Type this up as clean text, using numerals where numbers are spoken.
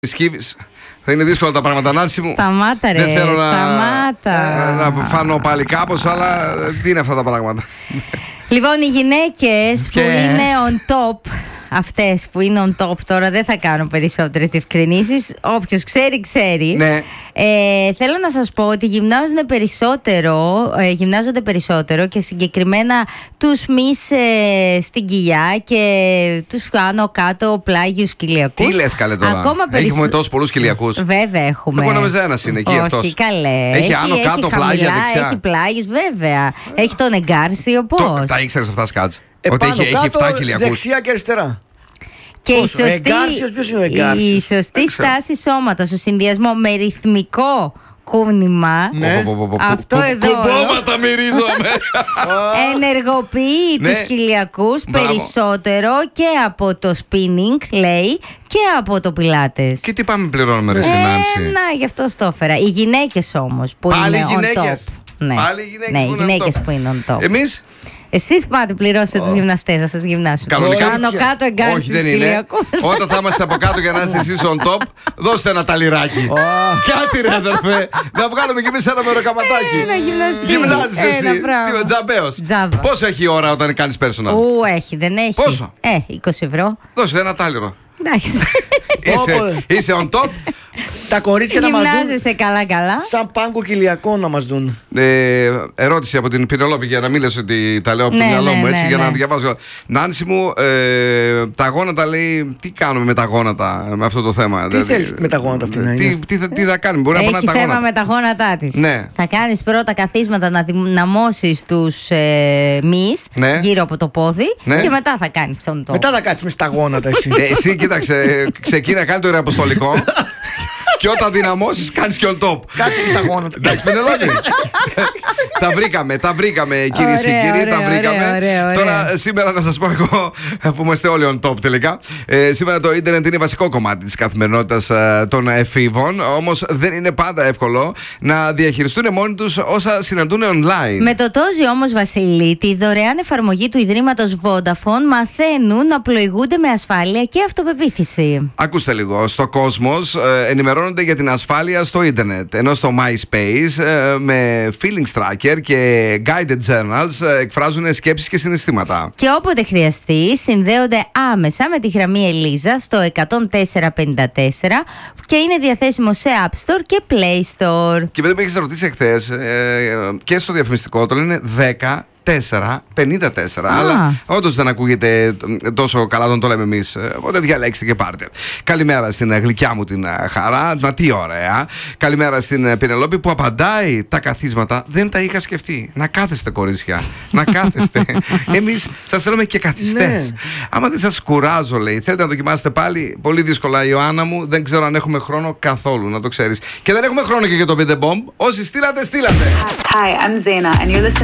Σκύβεις. Θα είναι δύσκολα τα πράγματα, Νάνση μου. Σταμάτα, ρε. Δεν θέλω Σταμάτα. να φάνω πάλι κάπως, αλλά τι είναι αυτά τα πράγματα. Λοιπόν, οι γυναίκες που είναι on top, αυτές που είναι on top τώρα, δεν θα κάνω περισσότερες διευκρινήσεις. Όποιος ξέρει, ξέρει. Ναι. Θέλω να σας πω ότι γυμνάζονται περισσότερο και συγκεκριμένα τους μυς στην κοιλιά και τους άνω κάτω πλάγιους κοιλιακούς. Τι λες καλέ τώρα? Έχουμε τόσους πολλούς κοιλιακούς. Βέβαια έχουμε. Εγώ νόμιζα ένας είναι εκεί αυτός. Όχι, καλέ. Έχει άνω κάτω πλάγια δεξιά. Έχει πλάγιους, βέβαια. Έχει τον εγκάρσιο, πώς. Τα ήξερες αυτά, Σκάτς? Ότι έχει 7 κοιλιακούς. Δεξιά και αριστερά. Και ποιος είναι ο εγκάρσιος? η σωστή στάση σώματος, ο συνδυασμό με ρυθμικό κούνημα. Ναι. Αυτό εδώ Κουμπώματα μυρίζομαι. ενεργοποιεί τους κοιλιακούς περισσότερο και από το spinning, λέει, και από το πιλάτες. Και τι πάμε πληρώνουμε, ρε Νάνση? Να, γι' αυτό το έφερα. Οι γυναίκες όμως που Πάλι είναι on γυναίκες. top. Ναι, Πάλι οι γυναίκες που είναι on top. Εμείς? Εσείς πάτε, πληρώσετε τους γυμναστές να σας γυμνάσουν. Κανονικά. Άνω κάτω εγκάρσεις Όχι, στους δεν είναι. κοιλιακούς. Όταν θα είμαστε από κάτω για να είστε εσείς on top, δώστε ένα ταλιράκι. Κάτι ρε αδερφέ. Να βγάλουμε κι εμείς ένα μεροκαματάκι. Να γυμναστεί. Γυμνάζεσαι εσύ. πράγμα. Τι τζαμπέος. Τζάμπα. Πόσο έχει η ώρα όταν κάνεις personal? Έχει, δεν έχει. Πόσο? 20 ευρώ. Δώσε ένα τάλιρο. Εντάξει. Είσαι on top. Τα κορίτσια να μας δουν Γυμνάζεσαι καλά. σαν πάγκο κοιλιακό να μας δουν. Ερώτηση από την Πινελόπη, για να μην λες ότι τα λέω από το Ναι, μυαλό μου, ναι, έτσι, ναι, για να ναι. διαβάζω. Νάνση μου, τα γόνατα, λέει, τι κάνουμε με τα γόνατα με αυτό το θέμα? Τι θέλεις με τα γόνατα αυτή να είναι? Τι θα κάνουμε? Μπορεί να Έχει πάνε τα θέμα γόνατα. με τα γόνατά της. Ναι. Θα κάνεις πρώτα καθίσματα να δυναμώσεις τους μυς Ναι. γύρω από το πόδι, Ναι. και μετά θα κάνεις τον τόπο. Μετά θα κάτσεις με στα γόνατα εσύ. Εσύ κοίταξε, ξεκίνα, κάνει το ιεραποστολικό. Και όταν δυναμώσεις κάνεις και on top. Κάτσε και στα γόνατα. Εντάξει, Πινελόπη. Τα βρήκαμε κυρίες και κύριοι, τα βρήκαμε. ωραία. Τώρα σήμερα να σας πω εγώ, που είμαστε όλοι on top τελικά, σήμερα το ίντερνετ είναι βασικό κομμάτι της καθημερινότητας των εφήβων. Όμως δεν είναι πάντα εύκολο να διαχειριστούν μόνοι τους όσα συναντούν online. Με το Τόζι όμως, Βασίλη, τη δωρεάν εφαρμογή του Ιδρύματος Vodafone, μαθαίνουν να πλοηγούνται με ασφάλεια και αυτοπεποίθηση. Ακούστε λίγο, στο κόσμος ενημερώνονται για την ασφάλεια στο ίντερνετ, ενώ στο MySpace με feelings tracker και guided journals εκφράζουν σκέψεις και συναισθήματα. Και όποτε χρειαστεί, συνδέονται άμεσα με τη γραμμή Ελίζα στο 10454 και είναι διαθέσιμο σε App Store και Play Store. Και επειδή με έχεις ρωτήσει εχθές, και στο διαφημιστικό το λένε 10-4-54. Αλλά όντως δεν ακούγεται τόσο καλά όταν το λέμε εμείς. Οπότε διαλέξτε και πάρτε. Καλημέρα στην γλυκιά μου την Χαρά. Μα τι ωραία. Καλημέρα στην Πινελόπη που απαντάει: τα καθίσματα δεν τα είχα σκεφτεί. Να κάθεστε, κορίτσια. Να κάθεστε. Εμείς σας θέλουμε και καθιστές. Ναι. Άμα δεν σας κουράζω, λέει, θέλετε να δοκιμάσετε πάλι? Πολύ δύσκολα, Ιωάννα μου. Δεν ξέρω αν έχουμε χρόνο καθόλου, να το ξέρεις. Και δεν έχουμε χρόνο και για το Beat the Bomb. Όσοι στείλατε, στείλατε. Hi, I'm Zaina, and you're listening